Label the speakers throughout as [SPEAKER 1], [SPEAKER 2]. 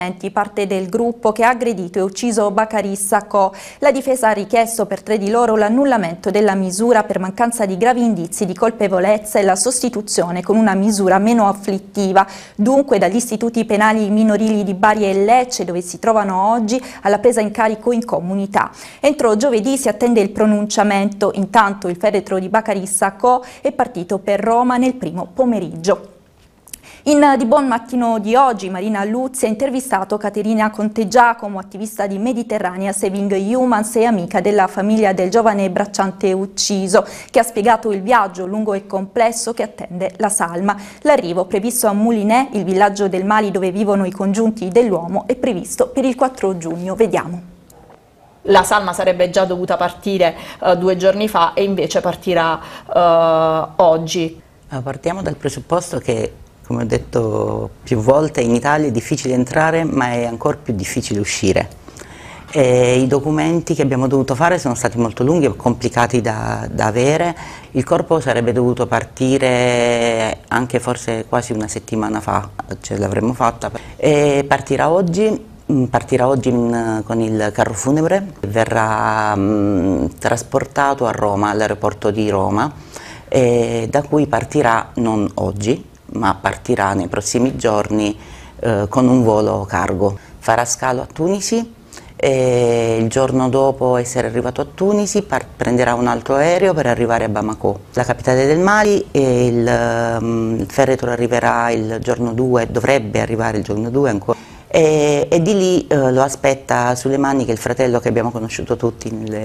[SPEAKER 1] parte del gruppo che ha aggredito e ucciso Bacarissa Co. La difesa ha richiesto per 3 di loro l'annullamento della misura per mancanza di gravi indizi di colpevolezza e la sostituzione con una misura meno afflittiva. Dunque dagli istituti penali minorili di Bari e Lecce, dove si trovano oggi, alla presa in carico in comunità. Entro giovedì si attende il pronunciamento. Intanto il feretro di Bacarissa Co. è partito per Roma nel primo pomeriggio. In Di Buon Mattino di oggi Marina Luzzi ha intervistato Caterina Contegiacomo, attivista di Mediterranea Saving Humans e amica della famiglia del giovane bracciante ucciso, che ha spiegato il viaggio lungo e complesso che attende la salma. L'arrivo previsto a Moulinet, il villaggio del Mali dove vivono i congiunti dell'uomo, è previsto per il 4 giugno. Vediamo.
[SPEAKER 2] La salma sarebbe già dovuta partire 2 giorni fa e invece partirà oggi.
[SPEAKER 3] Partiamo dal presupposto che, come ho detto più volte, in Italia è difficile entrare, ma è ancora più difficile uscire. I documenti che abbiamo dovuto fare sono stati molto lunghi e complicati da avere. Il corpo sarebbe dovuto partire anche forse quasi una settimana fa, ce l'avremmo fatta. Partirà oggi con il carro funebre, verrà trasportato a Roma, all'aeroporto di Roma, da cui partirà non oggi, ma partirà nei prossimi giorni con un volo cargo. Farà scalo a Tunisi e il giorno dopo essere arrivato a Tunisi prenderà un altro aereo per arrivare a Bamako, la capitale del Mali, e il feretro arriverà il giorno 2, dovrebbe arrivare il giorno 2 ancora. E di lì lo aspetta sulle maniche il fratello che abbiamo conosciuto tutti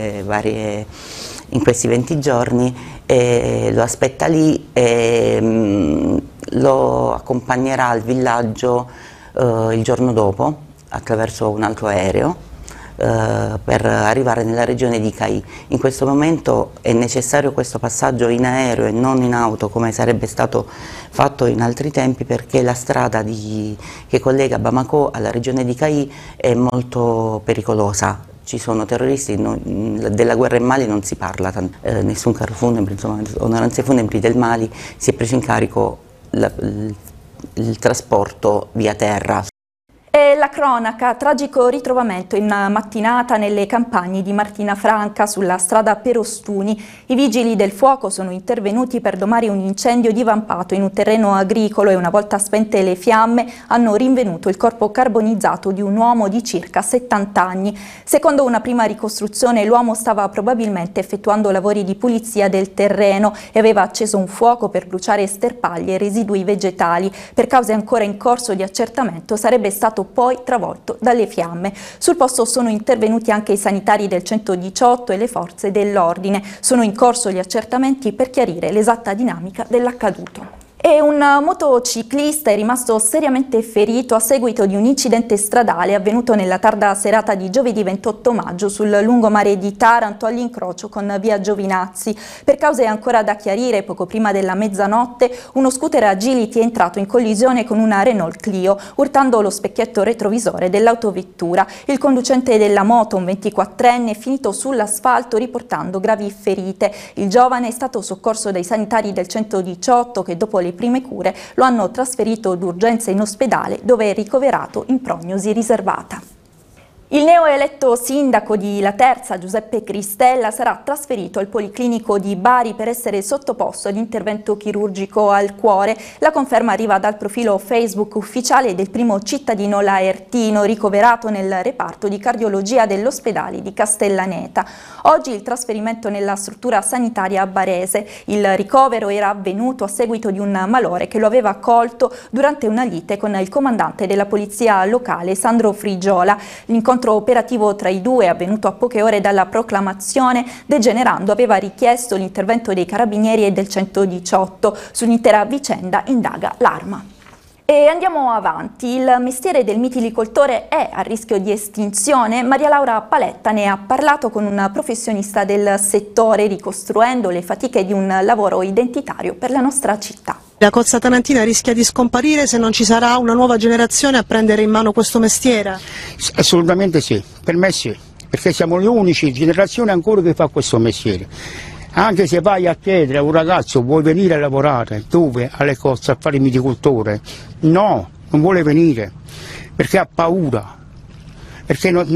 [SPEAKER 3] in questi 20 giorni, lo aspetta lì e lo accompagnerà al villaggio il giorno dopo attraverso un altro aereo per arrivare nella regione di Caì. In questo momento è necessario questo passaggio in aereo e non in auto come sarebbe stato fatto in altri tempi, perché la strada che collega Bamako alla regione di Caì è molto pericolosa. Ci sono terroristi, della guerra in Mali non si parla, nessun carro funebre, insomma, onoranze funebri del Mali si è preso in carico il trasporto via terra.
[SPEAKER 1] E la cronaca, tragico ritrovamento in mattinata nelle campagne di Martina Franca sulla strada Perostuni. I vigili del fuoco sono intervenuti per domare un incendio divampato in un terreno agricolo e una volta spente le fiamme hanno rinvenuto il corpo carbonizzato di un uomo di circa 70 anni. Secondo una prima ricostruzione l'uomo stava probabilmente effettuando lavori di pulizia del terreno e aveva acceso un fuoco per bruciare sterpaglie e residui vegetali. Per cause ancora in corso di accertamento sarebbe stato poi travolto dalle fiamme. Sul posto sono intervenuti anche i sanitari del 118 e le forze dell'ordine. Sono in corso gli accertamenti per chiarire l'esatta dinamica dell'accaduto. E un motociclista è rimasto seriamente ferito a seguito di un incidente stradale avvenuto nella tarda serata di giovedì 28 maggio sul lungomare di Taranto all'incrocio con via Giovinazzi. Per cause ancora da chiarire, poco prima della mezzanotte uno scooter Agility è entrato in collisione con una Renault Clio, urtando lo specchietto retrovisore dell'autovettura. Il conducente della moto, un 24enne, è finito sull'asfalto riportando gravi ferite. Il giovane è stato soccorso dai sanitari del 118 che dopo le prime cure lo hanno trasferito d'urgenza in ospedale, dove è ricoverato in prognosi riservata. Il neoeletto sindaco di Laterza, Giuseppe Cristella, sarà trasferito al Policlinico di Bari per essere sottoposto ad intervento chirurgico al cuore. La conferma arriva dal profilo Facebook ufficiale del primo cittadino laertino ricoverato nel reparto di cardiologia dell'ospedale di Castellaneta. Oggi il trasferimento nella struttura sanitaria barese. Il ricovero era avvenuto a seguito di un malore che lo aveva colto durante una lite con il comandante della polizia locale, Sandro Frigiola. L'incontro operativo tra i due, avvenuto a poche ore dalla proclamazione, degenerando aveva richiesto l'intervento dei carabinieri e del 118. Sull'intera vicenda indaga l'Arma. E andiamo avanti. Il mestiere del mitilicoltore è a rischio di estinzione? Maria Laura Paletta ne ha parlato con un professionista del settore, ricostruendo le fatiche di un lavoro identitario per la nostra città.
[SPEAKER 4] La cozza tarantina rischia di scomparire se non ci sarà una nuova generazione a prendere in mano questo mestiere?
[SPEAKER 5] Assolutamente sì, per me sì, perché siamo le unici generazioni ancora che fa questo mestiere. Anche se vai a chiedere a un ragazzo vuoi venire a lavorare, dove? Alle cozze, a fare il miticoltore, no, non vuole venire. perché ha paura, perché